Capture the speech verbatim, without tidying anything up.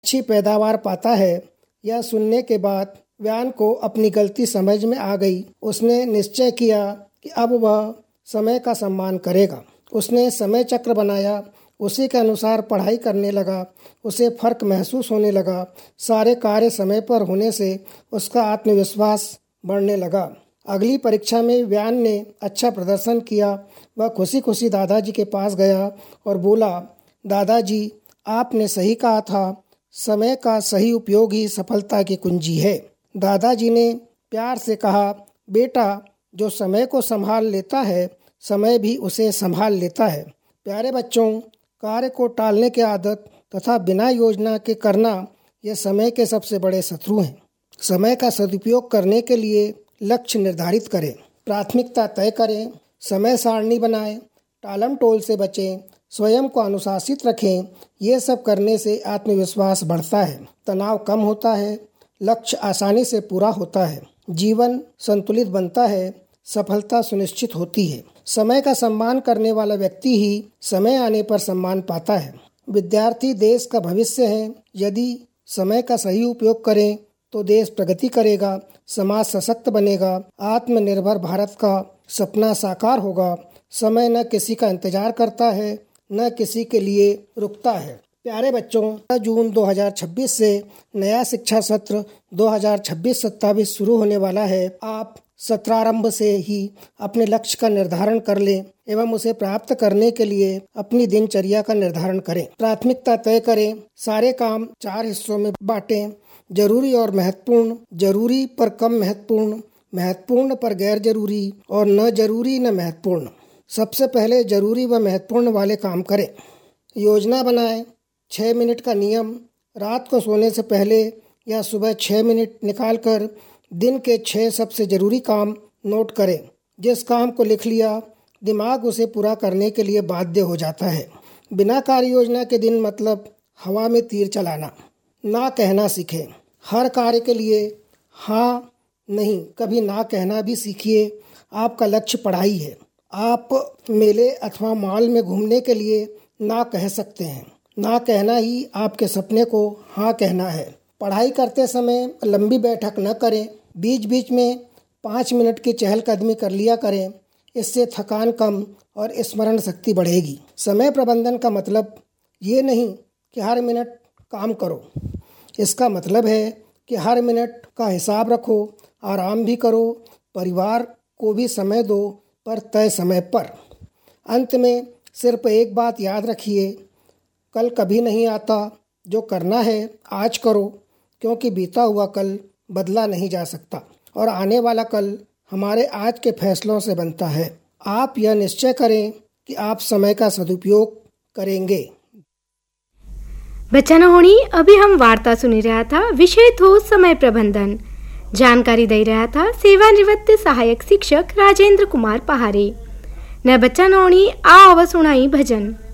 अच्छी पैदावार पाता है। यह सुनने के बाद व्यान को अपनी गलती समझ में आ गई। उसने निश्चय किया कि अब वह समय का सम्मान करेगा। उसने समय चक्र बनाया, उसी के अनुसार पढ़ाई करने लगा। उसे फर्क महसूस होने लगा। सारे कार्य समय पर होने से उसका आत्मविश्वास बढ़ने लगा। अगली परीक्षा में व्यान ने अच्छा प्रदर्शन किया। वह खुशी खुशी दादाजी के पास गया और बोला, दादाजी, आपने सही कहा था, समय का सही उपयोग ही सफलता की कुंजी है। दादाजी ने प्यार से कहा, बेटा, जो समय को संभाल लेता है, समय भी उसे संभाल लेता है। प्यारे बच्चों, कार्य को टालने की आदत तथा बिना योजना के करना, ये समय के सबसे बड़े शत्रु हैं। समय का सदुपयोग करने के लिए लक्ष्य निर्धारित करें, प्राथमिकता तय करें, समय सारणी बनाएं, टालम टोल से बचें, स्वयं को अनुशासित रखें। ये सब करने से आत्मविश्वास बढ़ता है, तनाव कम होता है, लक्ष्य आसानी से पूरा होता है, जीवन संतुलित बनता है, सफलता सुनिश्चित होती है। समय का सम्मान करने वाला व्यक्ति ही समय आने पर सम्मान पाता है। विद्यार्थी देश का भविष्य है। यदि समय का सही उपयोग करें तो देश प्रगति करेगा, समाज सशक्त बनेगा, आत्मनिर्भर भारत का सपना साकार होगा। समय न किसी का इंतजार करता है, न किसी के लिए रुकता है। प्यारे बच्चों, जून दो हज़ार छब्बीस से नया शिक्षा सत्र दो हज़ार छब्बीस सत्ताईस शुरू होने वाला है। आप सत्रारंभ से ही अपने लक्ष्य का निर्धारण कर लें एवं उसे प्राप्त करने के लिए अपनी दिनचर्या का निर्धारण करें। प्राथमिकता तय करें, सारे काम चार हिस्सों में बांटें, जरूरी और महत्वपूर्ण, जरूरी पर कम महत्वपूर्ण, महत्वपूर्ण पर गैर जरूरी और न जरूरी न महत्वपूर्ण। सबसे पहले जरूरी व महत्वपूर्ण वाले काम करें। योजना बनाएं। छः मिनट का नियम, रात को सोने से पहले या सुबह छः मिनट निकालकर दिन के छः सबसे ज़रूरी काम नोट करें। जिस काम को लिख लिया, दिमाग उसे पूरा करने के लिए बाध्य हो जाता है। बिना कार्य योजना के दिन मतलब हवा में तीर चलाना। ना कहना सीखें। हर कार्य के लिए हाँ नहीं, कभी ना कहना भी सीखिए। आपका लक्ष्य पढ़ाई है। आप मेले अथवा मॉल में घूमने के लिए ना कह सकते हैं। ना कहना ही आपके सपने को हाँ कहना है। पढ़ाई करते समय लंबी बैठक न करें। बीच बीच में पाँच मिनट की चहलकदमी कर लिया करें। इससे थकान कम और स्मरण शक्ति बढ़ेगी। समय प्रबंधन का मतलब ये नहीं कि हर मिनट काम करो। इसका मतलब है कि हर मिनट का हिसाब रखो, आराम भी करो, परिवार को भी समय दो, पर तय समय पर। अंत में सिर्फ एक बात याद रखिए, कल कभी नहीं आता। जो करना है आज करो, क्योंकि बीता हुआ कल बदला नहीं जा सकता और आने वाला कल हमारे आज के फैसलों से बनता है। आप यह निश्चय करें कि आप समय का सदुपयोग करेंगे। बच्चा न होनी, अभी हम वार्ता सुनी रहा था। विषय थो समय प्रबंधन। जानकारी दे रहा था सेवानिवृत्त सहायक शिक्षक राजेंद्र कुमार पहारे। न बच्चा न होनी, आ अव सुनाई भजन।